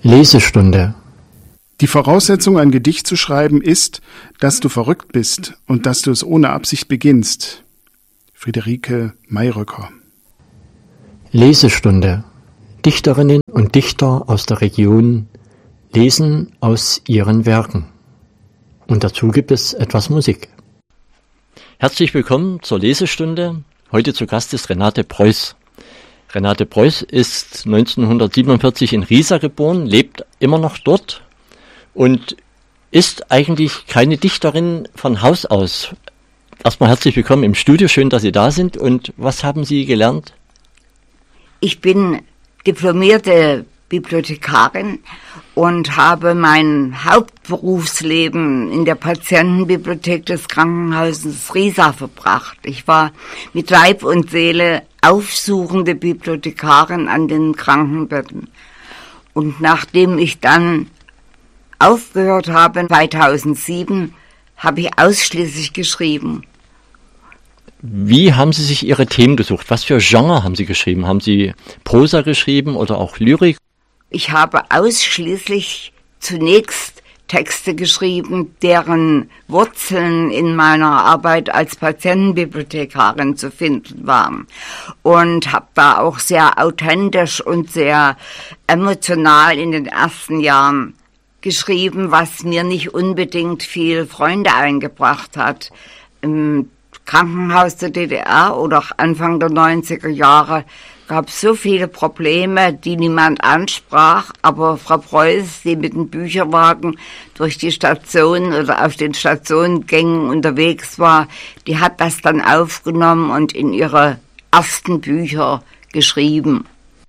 Lesestunde. Die Voraussetzung, ein Gedicht zu schreiben, ist, dass du verrückt bist und dass du es ohne Absicht beginnst. Friederike Mayröcker. Lesestunde. Dichterinnen und Dichter aus der Region lesen aus ihren Werken. Und dazu gibt es etwas Musik. Herzlich willkommen zur Lesestunde. Heute zu Gast ist Renate Preuß. Renate Preuß ist 1947 in Riesa geboren, lebt immer noch dort und ist eigentlich keine Dichterin von Haus aus. Erstmal herzlich willkommen im Studio, schön, dass Sie da sind. Und was haben Sie gelernt? Ich bin diplomierte Bibliothekarin und habe mein Hauptberufsleben in der Patientenbibliothek des Krankenhauses Riesa verbracht. Ich war mit Leib und Seele aufsuchende Bibliothekarin an den Krankenbetten. Und nachdem ich dann aufgehört habe, 2007, habe ich ausschließlich geschrieben. Wie haben Sie sich Ihre Themen gesucht? Was für Genre haben Sie geschrieben? Haben Sie Prosa geschrieben oder auch Lyrik? Ich habe ausschließlich zunächst Texte geschrieben, deren Wurzeln in meiner Arbeit als Patientenbibliothekarin zu finden waren. Und habe da auch sehr authentisch und sehr emotional in den ersten Jahren geschrieben, was mir nicht unbedingt viel Freunde eingebracht hat. Im Krankenhaus der DDR oder auch Anfang der 90er Jahre gab es so viele Probleme, die niemand ansprach, aber Frau Preuß, die mit dem Bücherwagen durch die Stationen oder auf den Stationsgängen unterwegs war, die hat das dann aufgenommen und in ihre ersten Bücher geschrieben.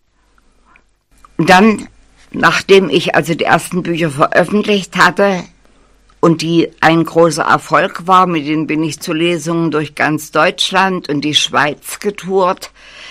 Und dann, nachdem ich also die ersten Bücher veröffentlicht hatte und die ein großer Erfolg war, mit denen bin ich zu Lesungen durch ganz Deutschland und die Schweiz getourt,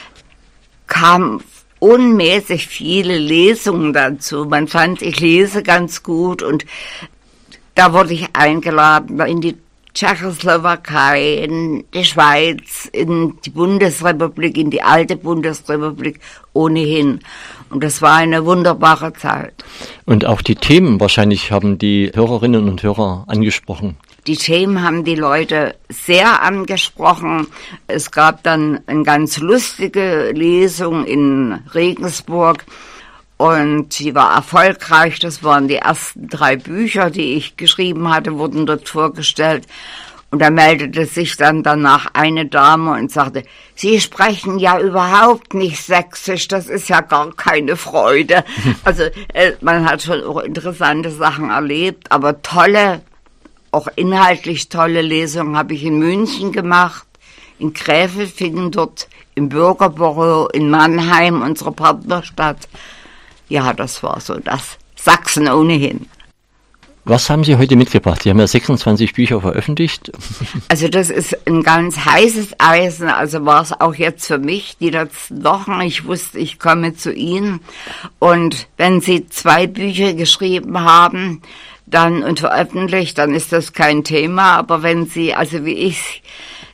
kamen unmäßig viele Lesungen dazu. Man fand, ich lese ganz gut und da wurde ich eingeladen in die Tschechoslowakei, in die Schweiz, in die Bundesrepublik, in die alte Bundesrepublik ohnehin. Und das war eine wunderbare Zeit. Und auch die Themen wahrscheinlich haben die Hörerinnen und Hörer angesprochen. Die Themen haben die Leute sehr angesprochen. Es gab dann eine ganz lustige Lesung in Regensburg und die war erfolgreich. Das waren die ersten 3 Bücher, die ich geschrieben hatte, wurden dort vorgestellt. Und da meldete sich dann danach eine Dame und sagte, Sie sprechen ja überhaupt nicht sächsisch, das ist ja gar keine Freude. Also man hat schon auch interessante Sachen erlebt, aber auch inhaltlich tolle Lesungen habe ich in München gemacht, in Gräfelfingen dort, im Bürgerbüro, in Mannheim, unsere Partnerstadt. Ja, das war so das. Sachsen ohnehin. Was haben Sie heute mitgebracht? Sie haben ja 26 Bücher veröffentlicht. Also das ist ein ganz heißes Eisen, also war es auch jetzt für mich die letzten Wochen. Ich wusste, ich komme zu Ihnen und wenn Sie 2 Bücher geschrieben haben, und veröffentlicht, dann ist das kein Thema. Aber wenn Sie, also wie ich,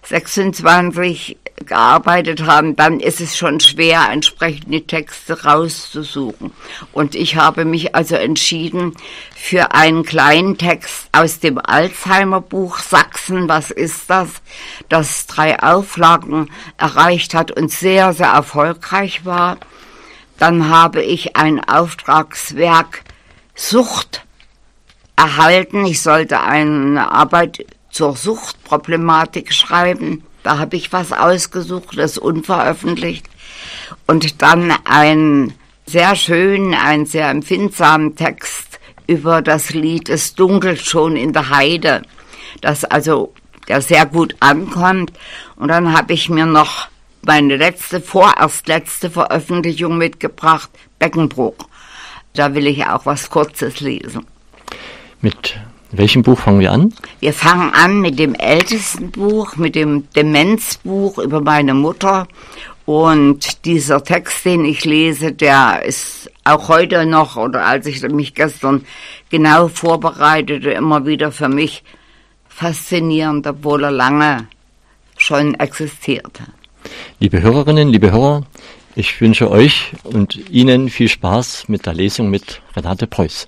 26 gearbeitet haben, dann ist es schon schwer, entsprechende Texte rauszusuchen. Und ich habe mich also entschieden für einen kleinen Text aus dem Alzheimer-Buch Sachsen, was ist das? Das 3 Auflagen erreicht hat und sehr, sehr erfolgreich war. Dann habe ich ein Auftragswerk Sucht erhalten. Ich sollte eine Arbeit zur Suchtproblematik schreiben. Da habe ich was ausgesucht, das unveröffentlicht. Und dann einen sehr schönen, einen sehr empfindsamen Text über das Lied Es dunkelt schon in der Heide, der sehr gut ankommt. Und dann habe ich mir noch meine vorerst letzte Veröffentlichung mitgebracht, Beckenbruch. Da will ich auch was Kurzes lesen. Mit welchem Buch fangen wir an? Wir fangen an mit dem ältesten Buch, mit dem Demenzbuch über meine Mutter. Und dieser Text, den ich lese, der ist auch heute noch, oder als ich mich gestern genau vorbereitete, immer wieder für mich faszinierend, obwohl er lange schon existierte. Liebe Hörerinnen, liebe Hörer, Ich wünsche euch und Ihnen viel Spaß mit der Lesung mit Renate Preuß.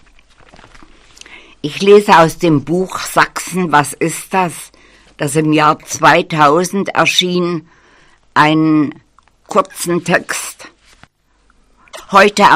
Ich lese aus dem Buch Sachsen, was ist das? Das im Jahr 2000 erschien, einen kurzen Text. Heute